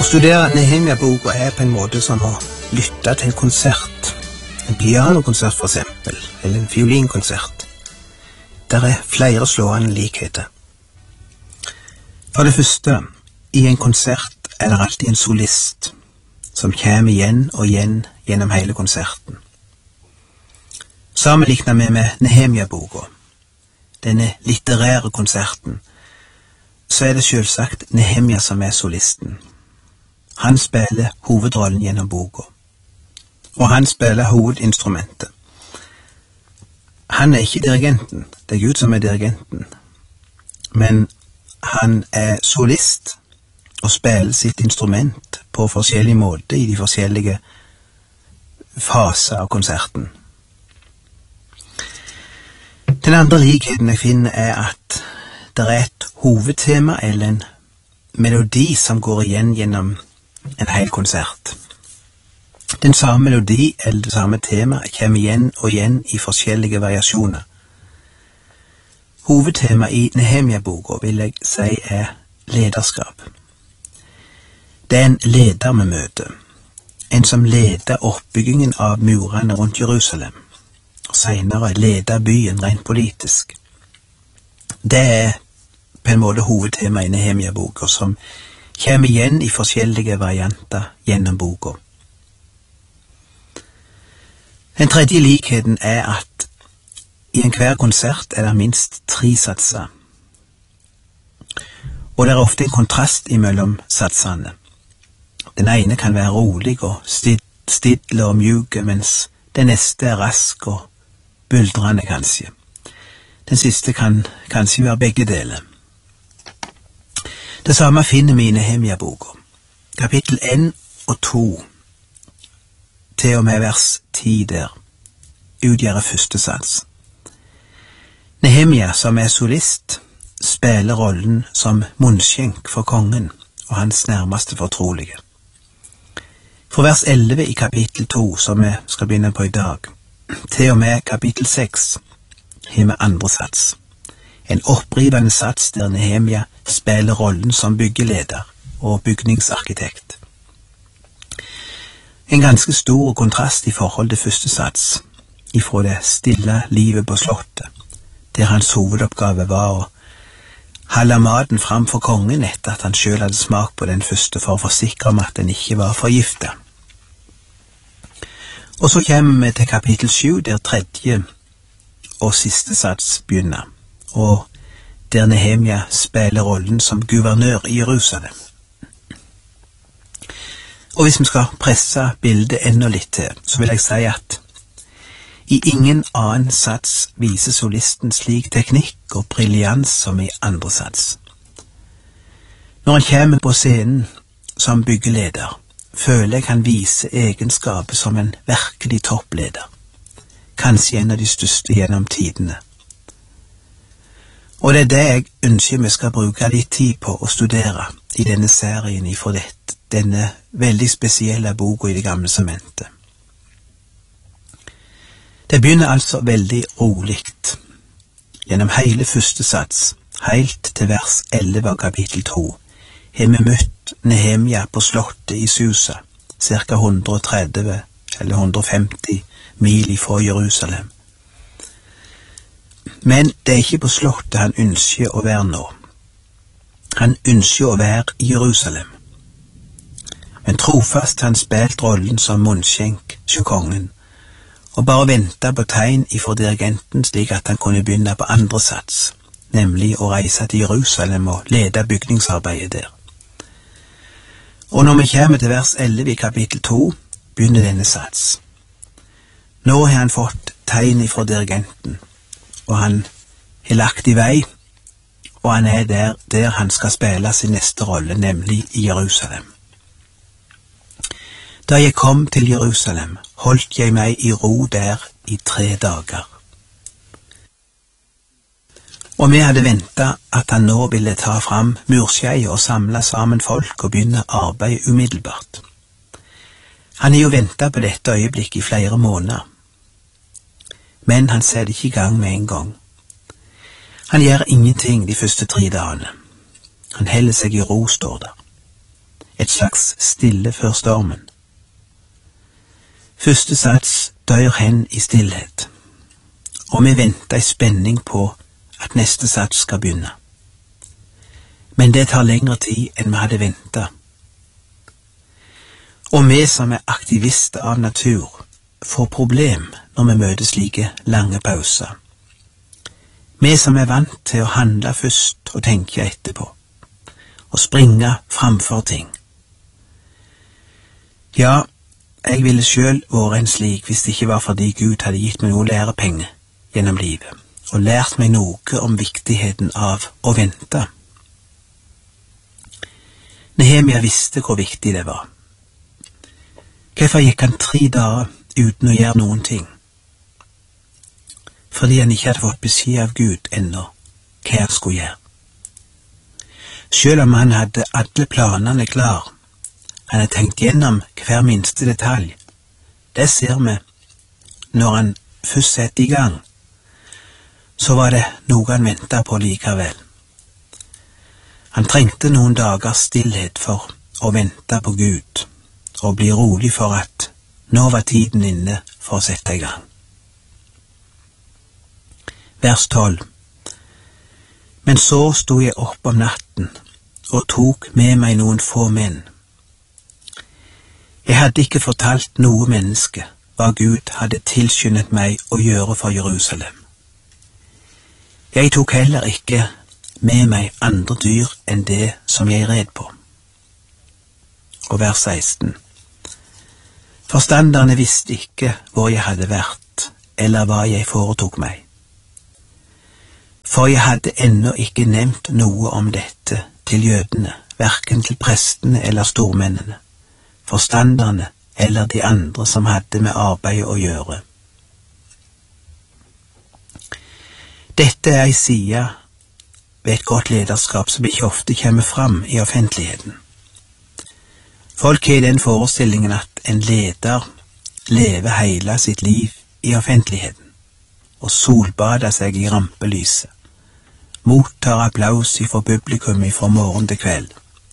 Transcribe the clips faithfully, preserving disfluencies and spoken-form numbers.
Å studere Nehemia-boka er på en måte som å lytte til en konsert. En pianokonsert for eksempel, eller en fiolinkonsert. Der er flere slående likheter. For det første, i en konsert er det alltid en solist, som kommer igjen og igjen gjennom hele konserten. Sammenlignet med, med Nehemia-boka, denne litterære konserten, så er det selvsagt Nehemia som er solisten. Han spiller hovedrollen gjennom boka, og han spiller hovedinstrumentet. Han er ikke dirigenten, det er Gud som er dirigenten, men han er solist og spiller sitt instrument på forskjellige måter i de forskjellige faser av konserten. Den andre likheten jeg finner er at det er et hovedtema eller en melodi som går igjen gjennom en hel konsert. Den samme melodi eller det samme tema kommer igjen og igjen i forskjellige variasjoner. Hovedtema i Nehemia-boka vil jeg si er lederskap. Det er en leder med møte, en som leder oppbyggingen av murene rundt Jerusalem, og senere leder byen rent politisk. Det er på en måte hovedtema i Nehemia-boka, som kommer igjen i forskjellige varianter gjennom boka. Den tredje likheten er at i enhver konsert er det minst tre satser, og det er ofte en kontrast imellom satsene. Den ene kan være rolig og stille og mjuke, mens den neste er rask og buldrende kanskje. Den siste kan kanskje være begge deler. Det samme finner vi i Nehemia-boka. Kapittel én og to, til og med vers ti der, utgjør første sats. Nehemia, som er solist, spiller rollen som munnskjenk for kongen og hans nærmeste fortrolige. Fra vers elleve i kapittel to, som vi skal begynne på i dag, til og med kapittel seks, har vi andre sats. En opprivende sats der Nehemia spiller rollen som byggeleder og bygningsarkitekt. En ganske stor kontrast i forhold til første sats, ifra det stille livet på slottet, der hans hovedoppgave var å holde maten fram for kongen etter at han selv hadde smakt på den første for å forsikre om at den ikke var forgiftet. Og så kommer vi til kapittel sju, der tredje og siste sats begynner, og der Nehemia spiller rollen som guvernør i Jerusalem. Og hvis vi skal presse bildet enda litt til, så vil jeg si at i ingen annen sats viser solisten slik teknikk og briljans som i andre sats. Når han kommer på scenen som byggeleder, føler jeg han viser egenskaper som en virkelig toppleder, kanskje en av de største gjennom tidene. Og det er det jeg ønsker vi skal bruke litt tid på å studere i denne serien ifra dette, denne veldig spesielle boka i Det gamle testamentet. Det begynner altså veldig roligt. Gjennom hele første sats, helt til vers elleve av kapittel to, har vi møtt Nehemia på slottet i Susa, cirka hundre og tretti eller hundre og femti mil ifra Jerusalem. Men det er ikke på slottet han ønsker å være nå. Han ønsker å være i Jerusalem. Men trofast han spilt rollen som munnskjenk til kongen, og bare ventet på tegn ifra dirigenten slik at han kunne begynne på andre sats, nemlig å reise til Jerusalem og lede bygningsarbeidet der. Og når vi kommer til vers elleve i kapittel to, begynner denne sats. Nå har han fått tegn ifra dirigenten, og han har lagt i vei, og han er der, der han skal spille sin neste rolle, nemlig i Jerusalem. Da jeg kom til Jerusalem, holdt jeg meg i ro der i tre dager. Og vi hadde ventet at han nå ville ta fram murskei og samle sammen folk og begynne arbeid umiddelbart. Han har jo ventet på dette øyeblikk i flere måneder. Men han setter ikke i gang med en gang. Han gjør ingenting de første tre dagene. Han heller seg i ro, står der. et slags stille før stormen. Første sats dør hen i stillhet, og vi venter i spenning på at neste sats skal begynne. Men det tar lengre tid enn vi hadde ventet. Og vi som er aktivister av natur, får problem når vi møter slike lange pauser. Vi som er vant til å handle først og tenke etterpå, og springe framfor ting. Ja, jeg ville selv vært en slik hvis det ikke var fordi Gud hadde gitt meg noe lærepenger gjennom livet, og lært meg noe om viktigheten av å vente. Nehemia visste hvor viktig det var. Hvorfor gikk han tre dager uten å gjøre noen ting? Fordi han ikke hadde fått beskjed av Gud ennå hva han skulle gjøre. Selv om han hadde alle planene klar, han hadde tenkt gjennom hver minste detalj. Det ser vi når han først setter i gang. Så var det noe han ventet på likevel. Han trengte noen dagers stillhet for å vente på Gud, og bli rolig for at nå var tiden inne for å sette i gang. Vers tolv. Men så stod jeg opp om natten og tok med meg noen få menn. Jeg hadde ikke fortalt noe menneske hva Gud hadde tilskyndet meg å gjøre for Jerusalem. Jeg tok heller ikke med meg andre dyr enn det som jeg red på. Og vers seksten. Forstanderne visste ikke hvor jeg hadde vært, eller hva jeg foretok meg. For jeg hadde ennå ikke nevnt noe om dette til jødene, hverken til prestene eller stormennene, forstanderne eller de andre som hadde med arbeidet å gjøre. Dette er en side ved et godt lederskap som ikke ofte kommer fram i offentligheten. Folk har den forestillingen at en leder lever hele sitt liv i offentligheten, og solbader seg i rampelyset, mottar applaus fra publikum fra morgen til kveld,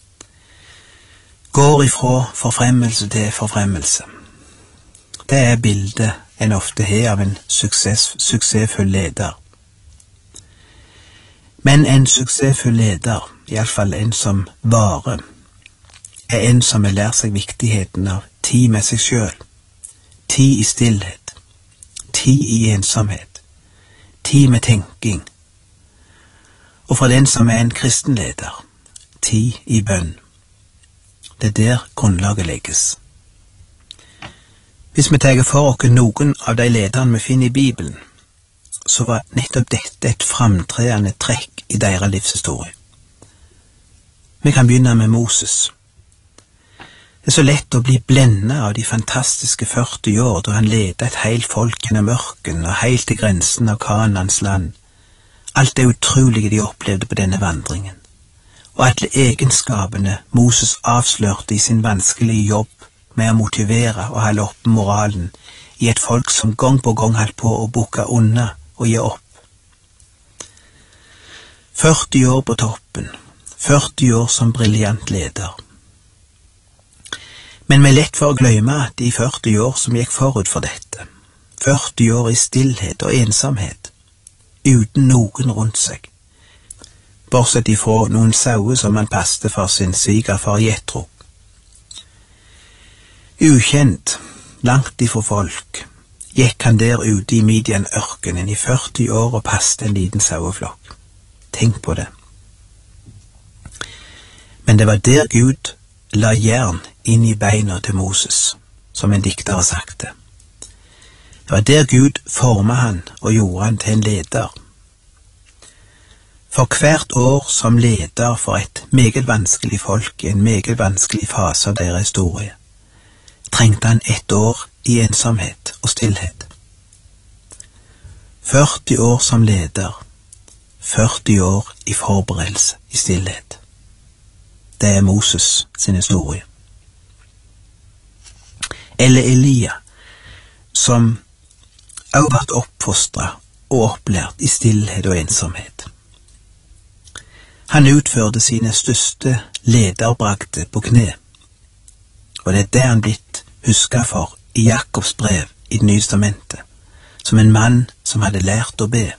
går ifra forfremmelse til forfremmelse. Det er bildet en ofte har av en suksess, suksessfull leder. Men en suksessfull leder, i alle fall en som varer, er en som har lært seg viktigheten av tid med seg selv, tid i stillhet, tid i ensomhet, tid med tenking, og for den som er en kristenleder, tid i bønn. Det er der grunnlaget legges. Hvis vi tar for oss noen av de lederne vi finner i Bibelen, så var nettopp dette et framtredende trekk i deres livshistorie. Vi kan begynne med Moses. Det er så lett å bli blendet av de fantastiske førti år da han ledet et helt folk gjennom ørkenen og helt til grensen av Kanaans land. Alt det utrolige de opplevde på denne vandringen, og alle egenskapene Moses avslørte i sin vanskelige jobb med å motivere og holde oppe moralen i et folk som gang på gang holdt på å bukke unna og gi opp. førti år på toppen, førti år som briljant leder. Men vi er lett for å glemme at de førti år som gikk forut for dette, førti år i stillhet og ensomhet, uten noen rundt seg, bortsett ifra noen sauer som han passte for sin svigerfar Jethro. Ukjent, langt ifra folk, gikk han der ute i Midian-ørkenen i førti år og passte en liten saueflokk. Tenk på det. Men det var der Gud la jern inn i beina til Moses, som en dikter har sagt det. Det var der Gud formet han og gjorde han til en leder. For hvert år som leder for et meget vanskelig folk i en meget vanskelig fase av deres historie, trengte han ett år i ensomhet og stillhet. førti år som leder, førti år i forberedelse i stillhet. Det er Moses sin historie. Eller Elia, som også ble oppfostret og opplært i stillhet og ensomhet. Han utførte sine største lederbragder på kne, og det er det han blitt husket for i Jakobs brev i Det nye testamentet, som en mann som hadde lært å be.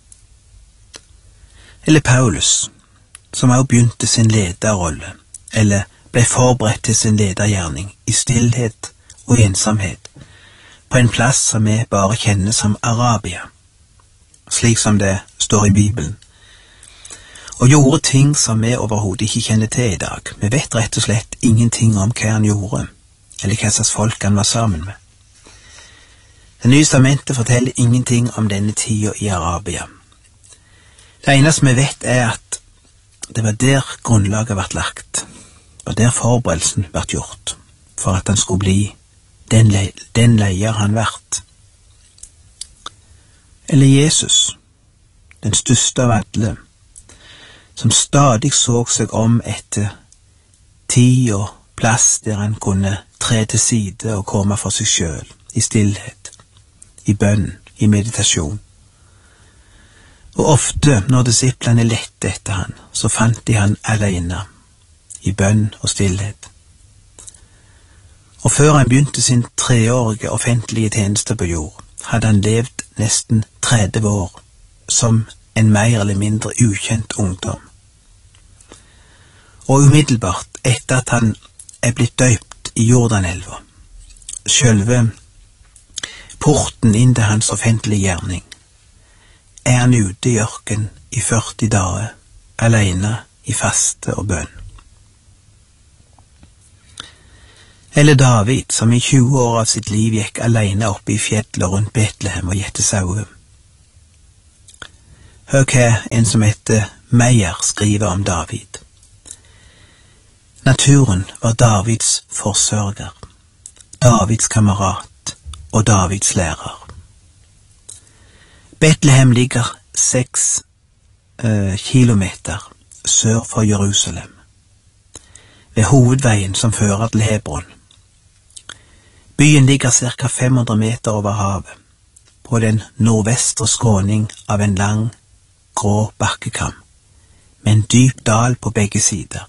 Eller Paulus, som også begynte sin lederrolle, eller ble forberedt til sin ledergjerning i stillhet og ensomhet, på en plass som vi bare kjenner som Arabia, slik som det står i Bibelen, og gjorde ting som vi overhodet ikke kjenner til i dag. Vi vet rett og slett ingenting om hva han gjorde, eller hva slags folk han var sammen med. Det nye testamentet forteller ingenting om denne tida i Arabia. Det eneste vi vet er at det var der grunnlaget ble lagt, og der forberedelsen ble gjort, for at han skulle bli den, le den leier han vært. Eller Jesus, den største av alle, som stadig så seg om etter tid og plass der han kunne tre til side og komme for seg selv, i stillhet, i bønn, i meditasjon. Og ofte når disiplene lette etter han, så fant de han alene, i bønn og stillhet. Og før han begynte sin treårige offentlige tjeneste på jord, hadde han levd nesten tretti år som en mer eller mindre ukjent ungdom. Og umiddelbart etter at han er blitt døypt i Jordanelva, selve porten inn til hans offentlige gjerning, er han ute i ørken i førti dager, alene i faste og bønn. Eller David, som i tjue år av sitt liv gikk alene opp i fjellet rundt Betlehem og gjette sauer. Hør hva en som heter Meyer skriver om David. Naturen var Davids forsørger, Davids kamerat og Davids lærer. Betlehem ligger seks eh, kilometer sør for Jerusalem, ved hovedveien som fører til Hebron. Byen ligger cirka fem hundre meter over havet, på den nordvestre skråning av en lang, grå bakkekam, med en dyp dal på begge sider.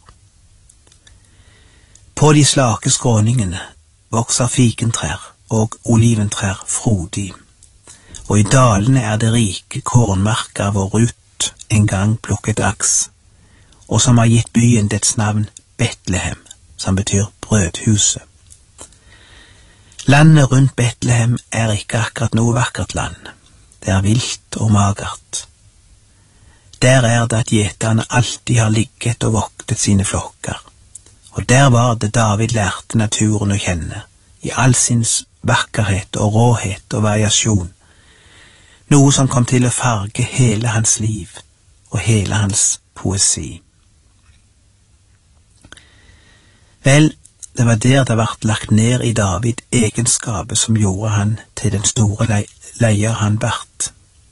På de slake skråningene vokser fikentrær og oliventrær frodig, og i dalene er det rike kornmarker hvor Rut en gang plukket aks, og som har gitt byen dets navn Betlehem, som betyr brødhuset. Landet rundt Betlehem er ikke akkurat noe vakkert land. Det er vilt og magert. Der er det at gjeterne alltid har ligget og voktet sine flokker, og der var det David lærte naturen å kjenne, i all sin vakkerhet og råhet og variasjon, noe som kom til å farge hele hans liv og hele hans poesi. Vel, det var der det ble lagt ned i David egenskapet som gjorde han til den store le leier han vært.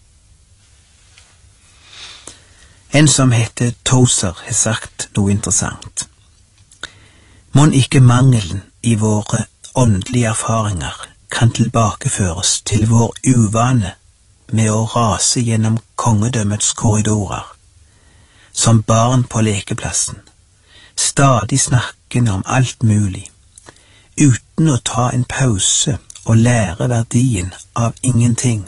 En som heter Tozer har sagt noe interessant. Mon ikke mangelen i våre åndelige erfaringer kan tilbakeføres til vår uvane med å rase gjennom kongedømmets korridorer, som barn på lekeplassen, stadig snakkende om alt mulig, uten å ta en pause og lære verdien av ingenting.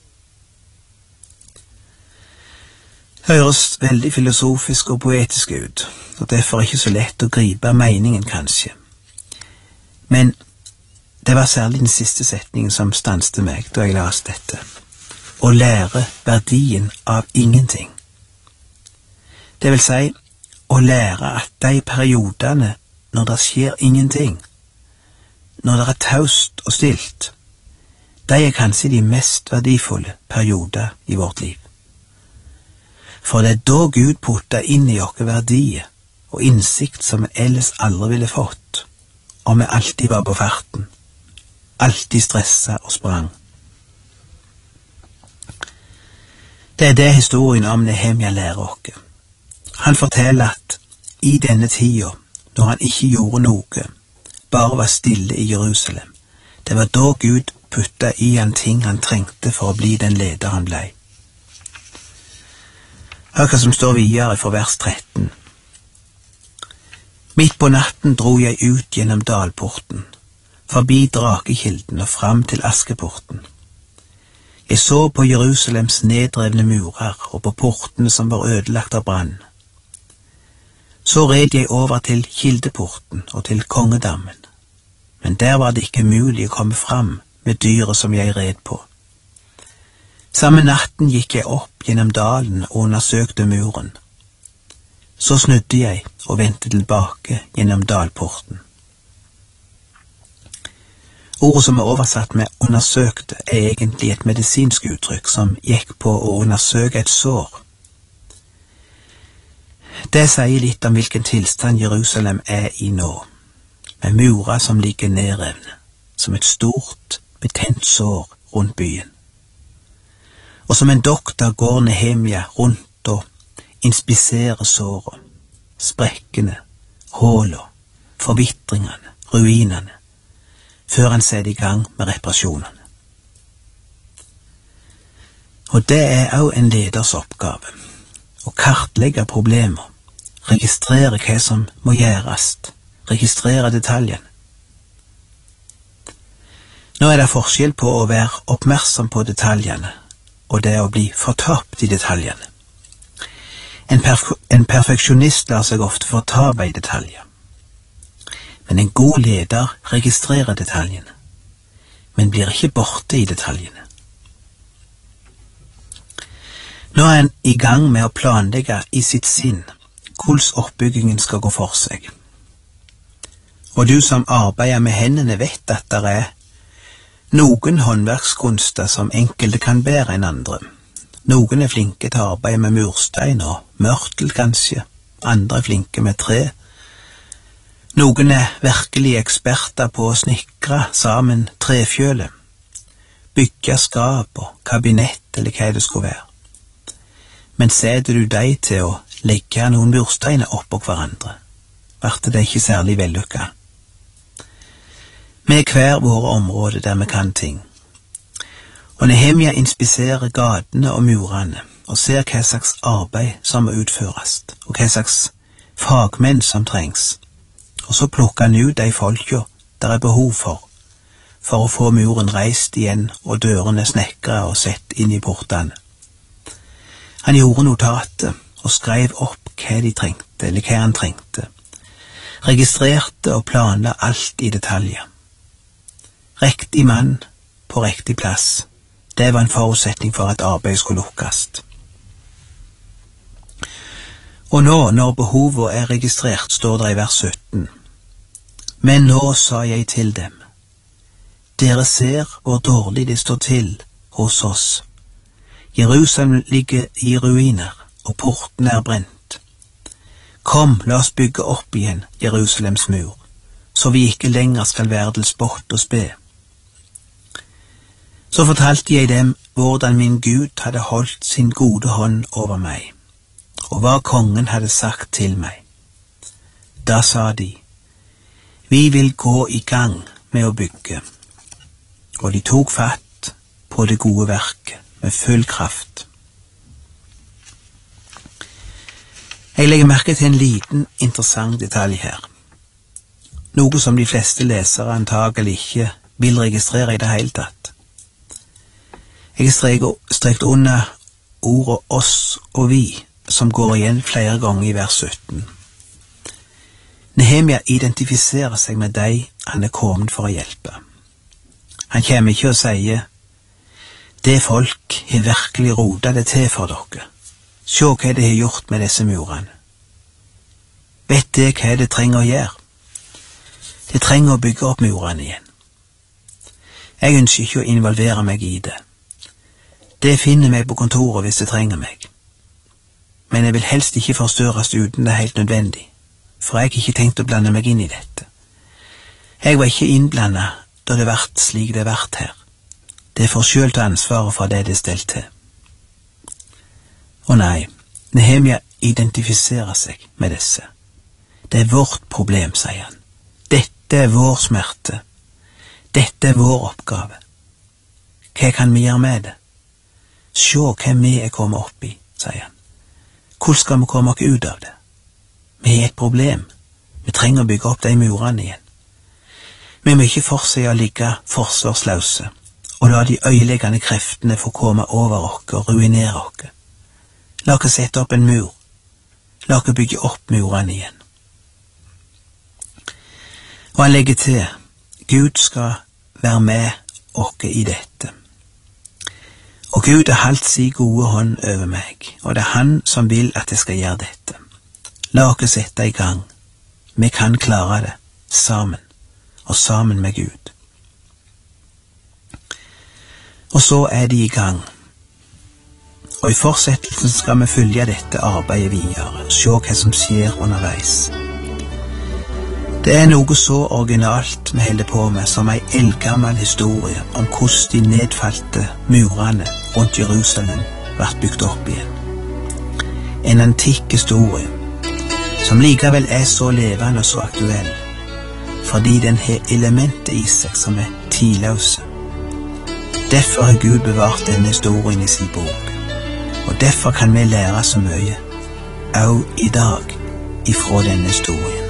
Høres veldig filosofisk og poetisk ut, og derfor ikke så lett å gripe meningen kanskje. Men det var særlig den siste setningen som stanste meg da jeg las dette. Å lære verdien av ingenting. Det vil si, å lære at de periodene når det skjer ingenting, når det er taust og stilt, de er kanskje de mest verdifulle perioder i vårt liv. For det er da Gud putter inn i oss verdier og innsikt som vi ellers aldri ville fått, om vi alltid var på farten, alltid stresset og sprang. Det er det historien om Nehemia lærer oss. Han forteller at i denne tida, når han ikke gjorde noe, bare var stille i Jerusalem, det var da Gud putta i han ting han trengte for å bli den leder han blei. Hør hva som står videre fra vers tretten. Midt på natten dro jeg ut gjennom dalporten, forbi Drakekilden og fram til Askeporten. Jeg så på Jerusalems nedrevne murer og på portene som var ødelagt av brann. Så red jeg over til Kildeporten og til Kongedammen, men der var det ikke mulig å komme fram med dyret som jeg red på. Samme natten gikk jeg opp gjennom dalen og undersøkte muren. Så snudde jeg og vendte tilbake gjennom dalporten. Ordet som er oversatt med undersøkte er egentlig et medisinsk uttrykk som gikk på å undersøke et sår. Det sier litt om hvilken tilstand Jerusalem er i nå, med murer som ligger nedrevne, som et stort, betent sår rundt byen. Og som en doktor går Nehemia rundt og inspiserer såret, sprekkene, hålene, forvitringene, ruinene, før han setter i gang med reparasjonene. Og det er også en leders oppgave, å kartlegge problemer, registrere hva som må gjøres, registrere detaljene. Nå er det forskjell på å være oppmerksom på detaljene, og det å bli fortapt i detaljene. En, perf en perfeksjonist lar seg ofte fortape i detaljer. Men en god leder registrerer detaljene, men blir ikke borte i detaljene. Nå er han i gang med å planlegge i sitt sinn hvordan oppbyggingen skal gå for seg. Og du som arbeider med hendene vet at det er noen håndverkskunster som enkelte kan bedre enn andre. Noen er flinke til å arbeide med murstein og mørtel kanskje, andre er flinke med tre. Noen er virkelig eksperter på å snikre sammen trefjøle, bygge skap og kabinett eller hva det skulle være. Men setter du deg til å legge noen mursteiner oppå hverandre, blir det ikke særlig vellykket. Med hver våre områder der vi kan ting. Og Nehemia inspiserer gatene og murene og ser hva slags arbeid som må utføres, og hva slags fagmenn som trengs. Og så plukker han ut de folka der er behov for, for å få muren reist igjen og dørene snekret og sett inn i portene. Han gjorde notatet og skrev opp hva de trengte, eller hva han trengte. Registrerte og planla alt i detaljer. Riktig mann på riktig plass. Det var en forutsetning for at arbeidet skulle lukkes. Og nå, når behovet er registrert, står det i vers sytten. Men nå sa jeg til dem, dere ser hvor dårlig det står til hos oss. Jerusalem ligger i ruiner, og porten er brent. Kom, la oss bygge opp igjen Jerusalems mur, så vi ikke lenger skal være til spott og spe. Så fortalte jeg dem hvordan min Gud hadde holdt sin gode hånd over meg, og hva kongen hadde sagt til meg. Da sa de, vi vil gå i gang med å bygge, og de tok fatt på det gode verket med full kraft. Jeg legger merke til en liten, interessant detalj her, noe som de fleste lesere antagelig ikke vil registrere i det hele tatt. Jeg har strekt under ordet oss og vi, som går igjen flere ganger i vers sytten. Nehemia identifiserer seg med de han er kommet for å hjelpe. Han kommer ikke og sier, det folk har virkelig rodet det til for dere. Se hva det har gjort med disse murene. Vet det hva det trenger å gjøre? Det trenger å bygge opp murene igjen. Jeg ønsker ikke å involvere meg i det. Det finner meg på kontoret hvis det trenger meg. Men jeg vil helst ikke forstørres uten det er helt nødvendig, for jeg har ikke tenkt å blande meg inn i dette. Jeg var ikke innblandet da det vart slik det vart her. Det får selv ta ansvaret for det det er stelt til. Og nei, Nehemia identifiserer seg med disse. Det er vårt problem, sier han. Dette er vår smerte. Dette er vår oppgave. Hva kan vi gjøre med det? Se hva vi er kommet opp i, sier han. Hvordan skal vi komme oss ut av det? Vi har et problem. Vi trenger å bygge opp de murene igjen. Vi må ikke forse å ligge forsvarsløse og la de øyeleggende kreftene få komme over oss og ruinere oss. La oss sette opp en mur. La oss bygge opp murene igjen. Og han legger til, Gud skal være med oss i dette. Og Gud har holdt sin gode hånd over meg, og det er han som vil at jeg skal gjøre dette. La oss sette i gang. Vi kan klare det, sammen, og sammen med Gud. Og så er de i gang. Og i fortsettelsen skal vi følge dette arbeidet videre, se hva som skjer underveis. Det er noe så originalt vi holder på med som en eldgammel historie om hvordan de nedfalte murene rundt Jerusalem ble bygd opp igjen. En antikk historie som likevel er så levende og så aktuell, fordi den har elementer i seg som er tidløse. Derfor har Gud bevart denne historien i sin bok, og derfor kan vi lære så mye, også i dag, ifra denne historien.